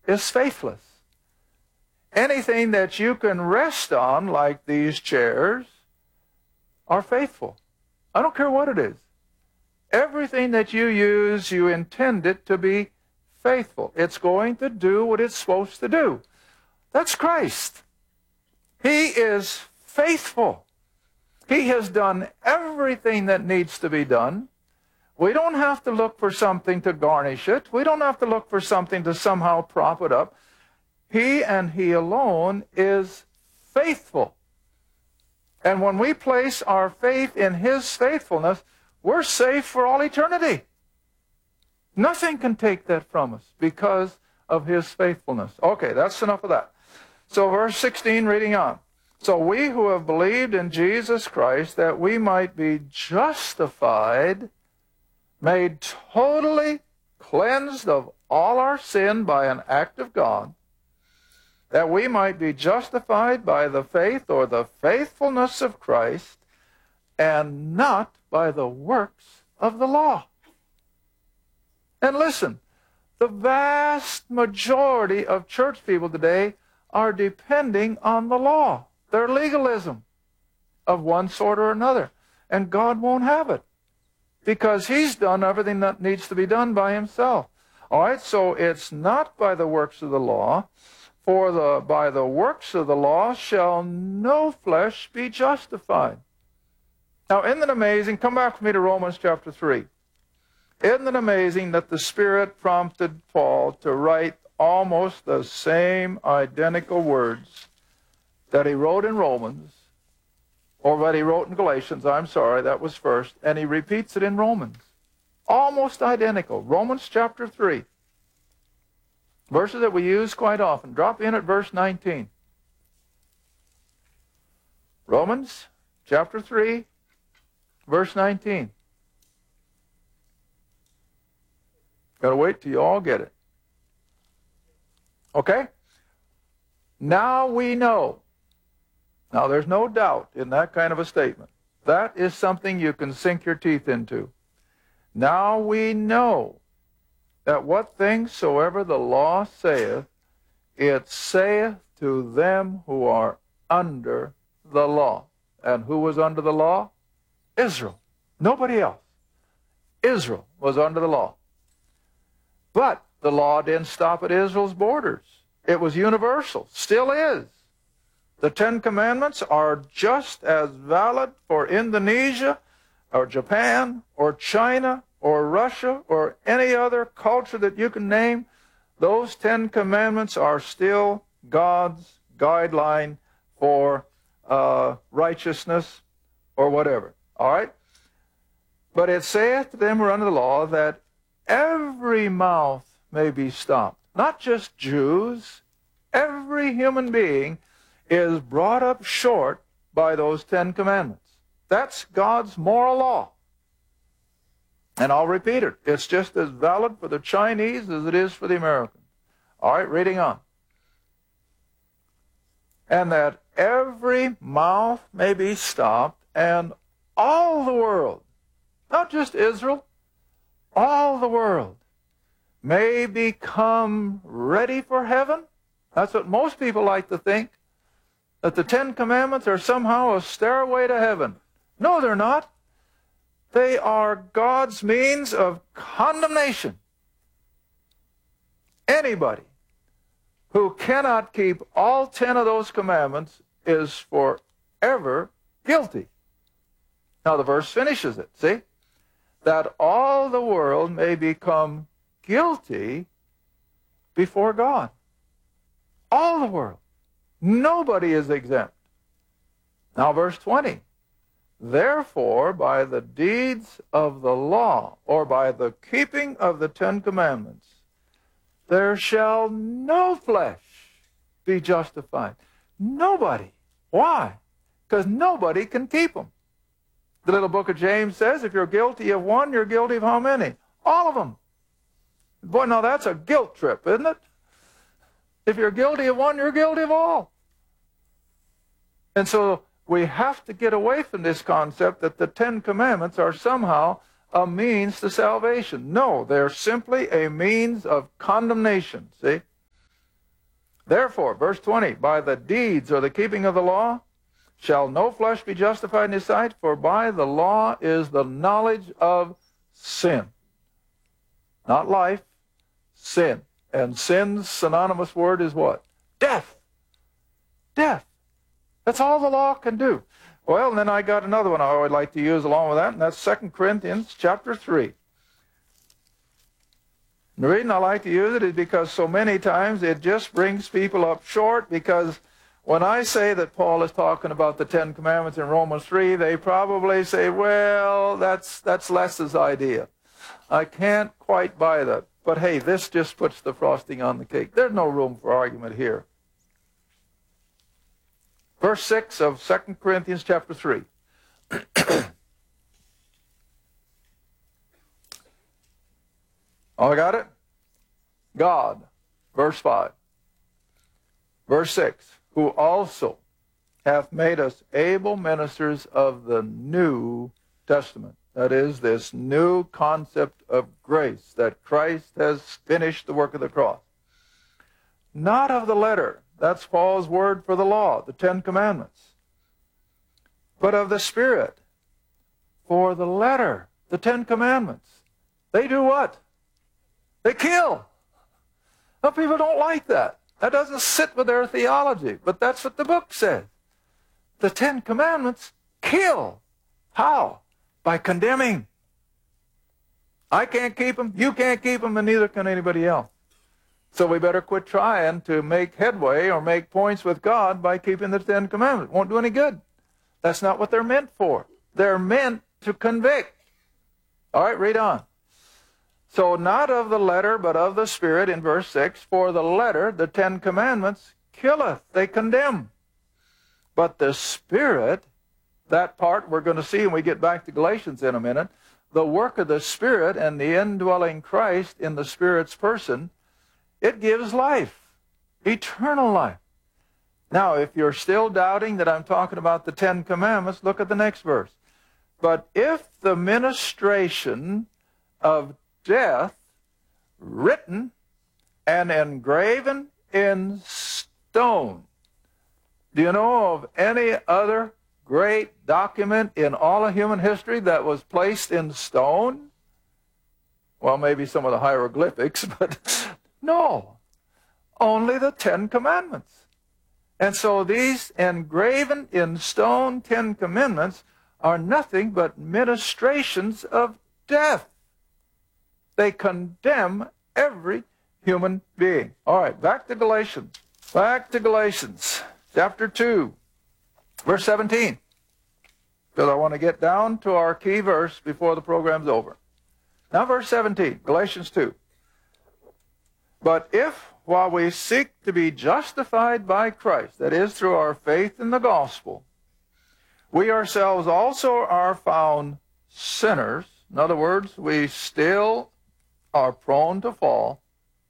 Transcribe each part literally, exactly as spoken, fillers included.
is faithless. Anything that you can rest on, like these chairs, are faithful. I don't care what it is. Everything that you use, you intend it to be faithful. It's going to do what it's supposed to do. That's Christ. He is faithful. He has done everything that needs to be done. We don't have to look for something to garnish it. We don't have to look for something to somehow prop it up. He and He alone is faithful. And when we place our faith in His faithfulness, we're safe for all eternity. Nothing can take that from us because of His faithfulness. Okay, that's enough of that. So verse sixteen, reading on. So we who have believed in Jesus Christ, that we might be justified, made totally cleansed of all our sin by an act of God, that we might be justified by the faith or the faithfulness of Christ, and not by the works of the law. And listen, the vast majority of church people today are depending on the law, their legalism of one sort or another. And God won't have it, because He's done everything that needs to be done by Himself. All right, so it's not by the works of the law, for the by the works of the law shall no flesh be justified. Now, isn't it amazing? Come back with me to Romans chapter three. Isn't it amazing that the Spirit prompted Paul to write almost the same identical words that he wrote in Romans, or that he wrote in Galatians, I'm sorry, that was first, and he repeats it in Romans. Almost identical. Romans chapter three. Verses that we use quite often. Drop in at verse nineteen. Romans chapter three, verse nineteen. Got to wait till you all get it. Okay? Now we know. Now there's no doubt in that kind of a statement. That is something you can sink your teeth into. Now we know that what things soever the law saith, it saith to them who are under the law. And who was under the law? Israel. Nobody else. Israel was under the law. But the law didn't stop at Israel's borders. It was universal. Still is. The Ten Commandments are just as valid for Indonesia or Japan or China or Russia or any other culture that you can name. Those Ten Commandments are still God's guideline for uh, righteousness or whatever. All right? But it saith to them who are under the law that every mouth may be stopped. Not just Jews. Every human being is brought up short by those Ten Commandments. That's God's moral law. And I'll repeat it. It's just as valid for the Chinese as it is for the Americans. All right, reading on. And that every mouth may be stopped, and all the world, not just Israel, all the world may become ready for heaven. That's what most people like to think, that the Ten Commandments are somehow a stairway to heaven. No, they're not. They are God's means of condemnation. Anybody who cannot keep all ten of those commandments is forever guilty. Now the verse finishes it, see? That all the world may become guilty before God. All the world. Nobody is exempt. Now verse twenty. Therefore, by the deeds of the law, or by the keeping of the Ten Commandments, there shall no flesh be justified. Nobody. Why? Because nobody can keep them. The little book of James says, if you're guilty of one, you're guilty of how many? All of them. Boy, now that's a guilt trip, isn't it? If you're guilty of one, you're guilty of all. And so we have to get away from this concept that the Ten Commandments are somehow a means to salvation. No, they're simply a means of condemnation, see? Therefore, verse twenty, by the deeds or the keeping of the law shall no flesh be justified in his sight, for by the law is the knowledge of sin. Not life, sin. And sin's synonymous word is what? Death. Death. That's all the law can do. Well, and then I got another one I would like to use along with that, and that's Second Corinthians chapter three. The reason I like to use it is because so many times it just brings people up short, because when I say that Paul is talking about the Ten Commandments in Romans three, they probably say, well, that's, that's Les's idea. I can't quite buy that. But hey, this just puts the frosting on the cake. There's no room for argument here. Verse six of Second Corinthians chapter three. Oh, I got it? God, verse five. Verse six, who also hath made us able ministers of the New Testament. That is, this new concept of grace, that Christ has finished the work of the cross. Not of the letter. That's Paul's word for the law, the Ten Commandments. But of the Spirit. For the letter, the Ten Commandments. They do what? They kill. Now, people don't like that. That doesn't sit with their theology. But that's what the book says. The Ten Commandments kill. How? By condemning. I can't keep them, you can't keep them, and neither can anybody else. So we better quit trying to make headway or make points with God by keeping the Ten Commandments. It won't do any good. That's not what they're meant for. They're meant to convict. All right, read on. So not of the letter, but of the Spirit, in verse six, for the letter, the Ten Commandments, killeth, they condemn. But the Spirit, that part we're going to see when we get back to Galatians in a minute, the work of the Spirit and the indwelling Christ in the Spirit's person, it gives life, eternal life. Now, if you're still doubting that I'm talking about the Ten Commandments, look at the next verse. But if the ministration of death, written and engraven in stone. Do you know of any other great document in all of human history that was placed in stone? Well, maybe some of the hieroglyphics, but no. Only the Ten Commandments. And so these engraven in stone Ten Commandments are nothing but ministrations of death. They condemn every human being. All right, back to Galatians. Back to Galatians, chapter two, verse seventeen. Because I want to get down to our key verse before the program's over. Now, verse seventeen, Galatians two. But if, while we seek to be justified by Christ, that is, through our faith in the gospel, we ourselves also are found sinners, in other words, we still are prone to fall,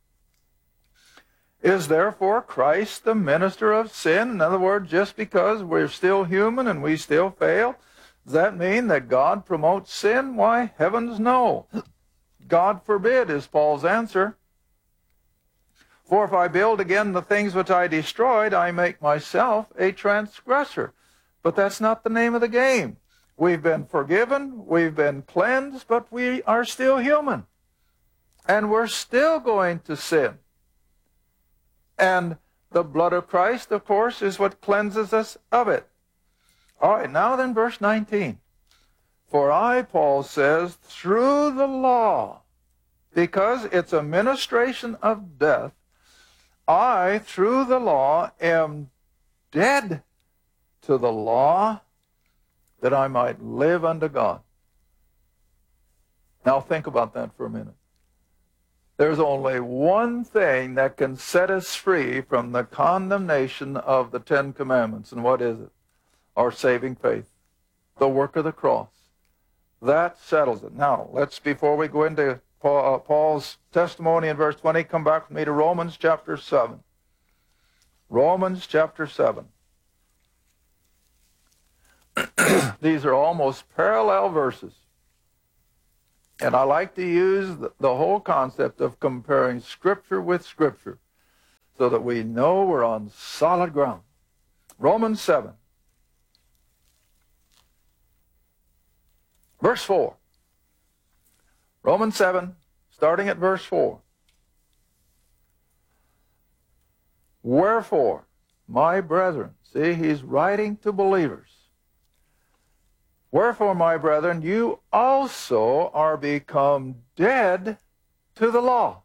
is therefore Christ the minister of sin? In other words, just because we're still human and we still fail, does that mean that God promotes sin? Why, heavens no. God forbid is Paul's answer. For if I build again the things which I destroyed, I make myself a transgressor. But that's not the name of the game. We've been forgiven, we've been cleansed, but we are still human. And we're still going to sin. And the blood of Christ, of course, is what cleanses us of it. All right, now then, verse nineteen. For I, Paul says, through the law, because it's a ministration of death, I, through the law, am dead to the law that I might live unto God. Now think about that for a minute. There's only one thing that can set us free from the condemnation of the Ten Commandments. And what is it? Our saving faith. The work of the cross. That settles it. Now, let's, before we go into Paul, uh, Paul's testimony in verse twenty, come back with me to Romans chapter seven. Romans chapter seven. These are almost parallel verses. And I like to use the, the whole concept of comparing Scripture with Scripture. so that we know we're on solid ground. Romans seven, verse four. Romans seven, starting at verse four. Wherefore, my brethren, see, he's writing to believers. Wherefore, my brethren, you also are become dead to the law.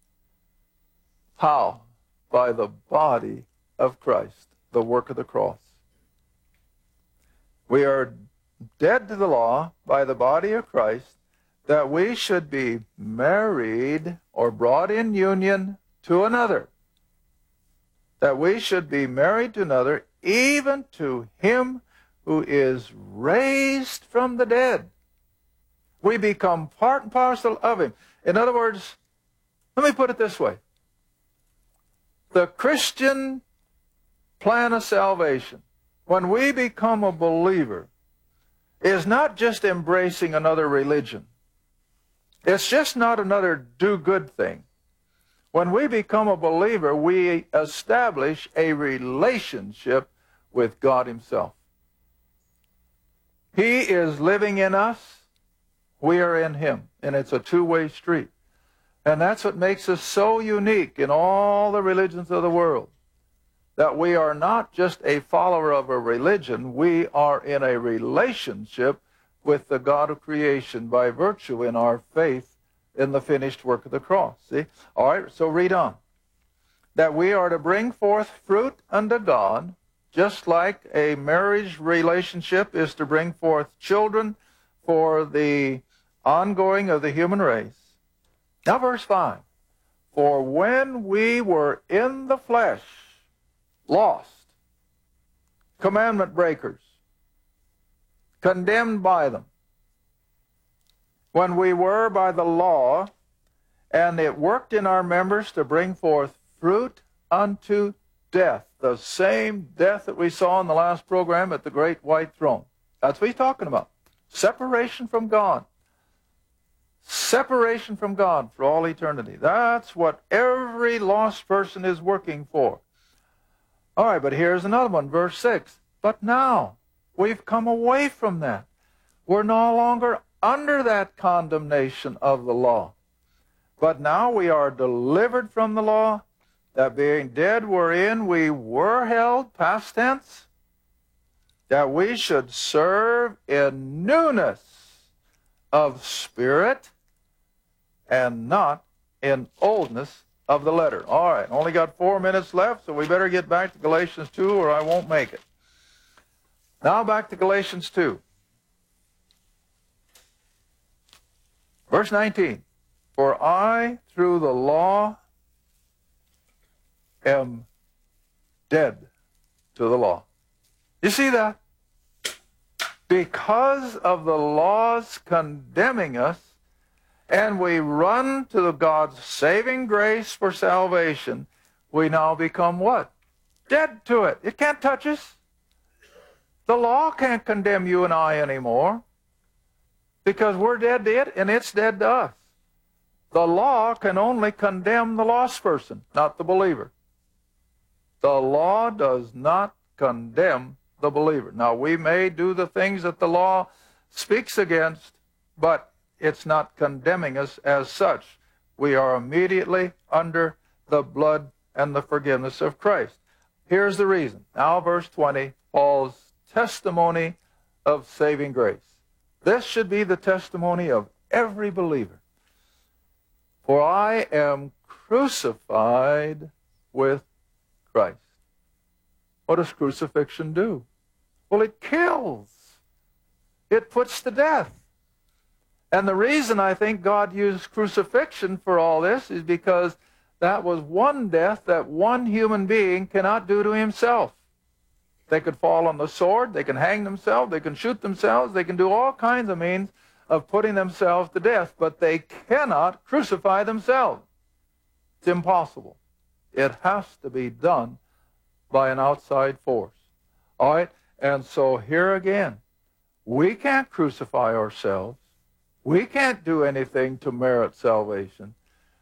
How? By the body of Christ, the work of the cross. We are dead to the law by the body of Christ, that we should be married or brought in union to another. That we should be married to another, even to him who is raised from the dead. We become part and parcel of him. In other words, let me put it this way. The Christian plan of salvation, when we become a believer, is not just embracing another religion. It's just not another do-good thing. When we become a believer, we establish a relationship with God himself. He is living in us. We are in him. And it's a two-way street. And that's what makes us so unique in all the religions of the world. That we are not just a follower of a religion. We are in a relationship with the God of creation by virtue in our faith in the finished work of the cross. See? All right, so read on. That we are to bring forth fruit unto God, just like a marriage relationship is to bring forth children for the ongoing of the human race. Now verse five. For when we were in the flesh, lost, commandment breakers, condemned by them, when we were by the law, and it worked in our members to bring forth fruit unto death, the same death that we saw in the last program at the great white throne. That's what he's talking about. Separation from God. Separation from God for all eternity. That's what every lost person is working for. All right, but here's another one, verse six. But now we've come away from that. We're no longer under that condemnation of the law. But now we are delivered from the law, that being dead wherein we were held, past tense, that we should serve in newness of spirit and not in oldness of the letter. All right, only got four minutes left, so we better get back to Galatians two or I won't make it. Now back to Galatians two. Verse nineteen, for I through the law am dead to the law. You see that? Because of the laws condemning us, and we run to the God's saving grace for salvation, we now become what? Dead to it. It can't touch us. The law can't condemn you and I anymore, because we're dead to it, and it's dead to us. The law can only condemn the lost person, not the believer. The law does not condemn the believer. Now, we may do the things that the law speaks against, but it's not condemning us as such. We are immediately under the blood and the forgiveness of Christ. Here's the reason. Now, verse twenty, Paul's testimony of saving grace. This should be the testimony of every believer. For I am crucified with Christ. What does crucifixion do? Well, it kills. It puts to death. And the reason I think God used crucifixion for all this is because that was one death that one human being cannot do to himself. They could fall on the sword, they can hang themselves, they can shoot themselves, they can do all kinds of means of putting themselves to death, but they cannot crucify themselves. It's impossible. It has to be done by an outside force. All right? And so here again, we can't crucify ourselves. We can't do anything to merit salvation.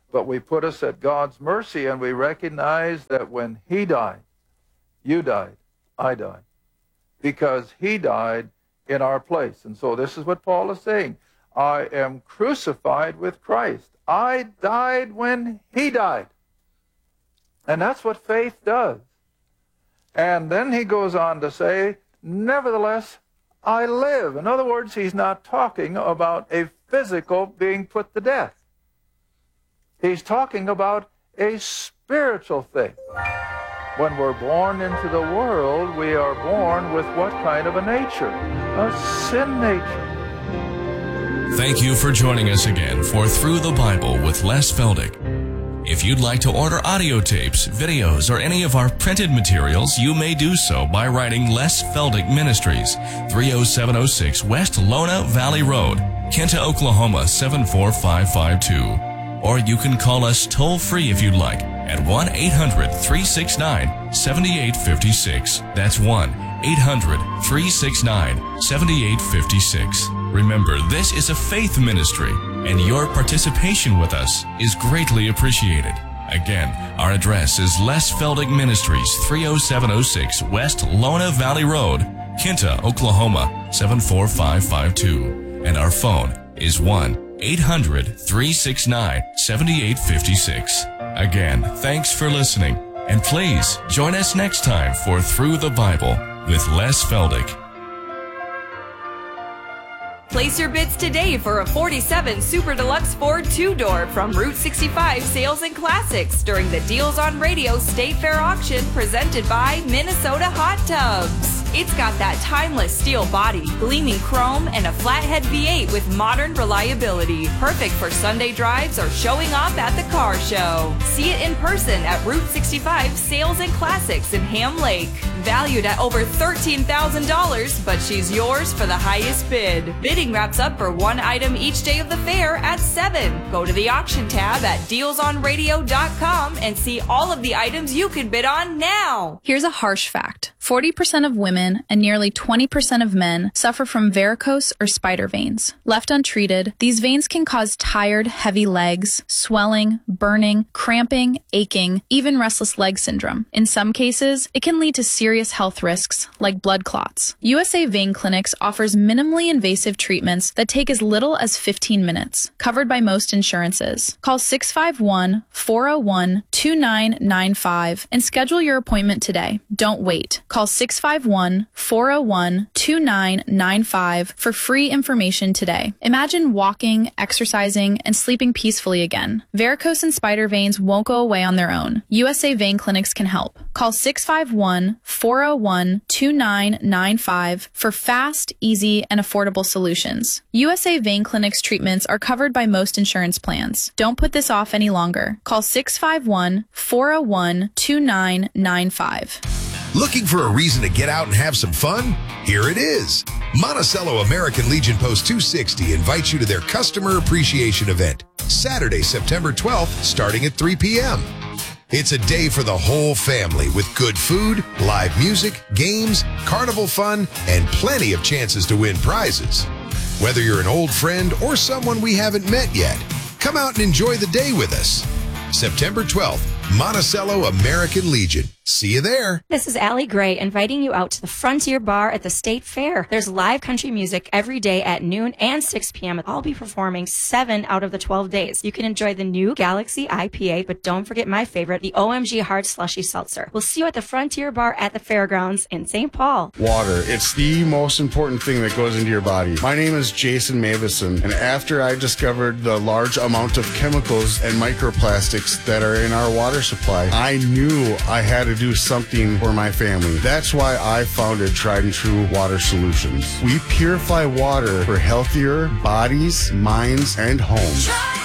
but we put us at God's mercy, and we recognize that when he died, you died, I died, because he died in our place. And so this is what Paul is saying. I am crucified with Christ. I died when he died. And that's what faith does. And then he goes on to say, nevertheless, I live. In other words, he's not talking about a physical being put to death. He's talking about a spiritual thing. When we're born into the world, we are born with what kind of a nature? A sin nature. Thank you for joining us again for Through the Bible with Les Feldick. If you'd like to order audio tapes, videos, or any of our printed materials, you may do so by writing Les Feldick Ministries, three oh seven oh six West Lona Valley Road, Kinta, Oklahoma seven four five five two. Or you can call us toll-free if you'd like at one eight hundred, three six nine, seven eight five six. That's one eight hundred, three six nine, seven eight five six. Remember, this is a faith ministry, and your participation with us is greatly appreciated. Again, our address is Les Feldick Ministries, three oh seven oh six West Lona Valley Road, Kinta, Oklahoma seven four five five two. And our phone is one eight hundred, three six nine, seven eight five six. Again, thanks for listening, and please join us next time for Through the Bible with Les Feldick. Place your bids today for a forty-seven Super Deluxe Ford two-door from Route sixty-five Sales and Classics during the Deals on Radio State Fair auction presented by Minnesota Hot Tubs. It's got that timeless steel body, gleaming chrome, and a flathead V eight with modern reliability. Perfect for Sunday drives or showing off at the car show. See it in person at Route sixty-five Sales and Classics in Ham Lake. Valued at over thirteen thousand dollars, but she's yours for the highest bid. Bidding wraps up for one item each day of the fair at seven. Go to the auction tab at deals on radio dot com and see all of the items you could bid on now. Here's a harsh fact. forty percent of women and nearly twenty percent of men suffer from varicose or spider veins. Left untreated, these veins can cause tired, heavy legs, swelling, burning, cramping, aching, even restless leg syndrome. In some cases, it can lead to serious health risks like blood clots. U S A Vein Clinics offers minimally invasive treatments that take as little as fifteen minutes, covered by most insurances. Call six five one, four oh one, two nine nine five and schedule your appointment today. Don't wait. Call six five one, four oh one, two nine nine five for free information today. Imagine walking, exercising, and sleeping peacefully again. Varicose and spider veins won't go away on their own. U S A Vein Clinics can help. Call six five one, four oh one, two nine nine five for fast, easy, and affordable solutions. U S A Vein Clinics treatments are covered by most insurance plans. Don't put this off any longer. Call six five one, four oh one, two nine nine five. Looking for a reason to get out and have some fun? Here it is. Monticello American Legion Post two sixty invites you to their Customer Appreciation Event, Saturday, September twelfth, starting at three p.m. It's a day for the whole family with good food, live music, games, carnival fun, and plenty of chances to win prizes. Whether you're an old friend or someone we haven't met yet, come out and enjoy the day with us. September twelfth, Monticello American Legion. See you there. This is Allie Gray inviting you out to the Frontier Bar at the State Fair. There's live country music every day at noon and six p.m. I'll be performing seven out of the twelve days. You can enjoy the new Galaxy I P A, but don't forget my favorite, the O M G Hard Slushy Seltzer. We'll see you at the Frontier Bar at the Fairgrounds in Saint Paul. Water. It's the most important thing that goes into your body. My name is Jason Mavison, and after I discovered the large amount of chemicals and microplastics that are in our water supply, I knew I had to do something for my family. That's why I founded Tried and True Water Solutions. We purify water for healthier bodies, minds, and homes.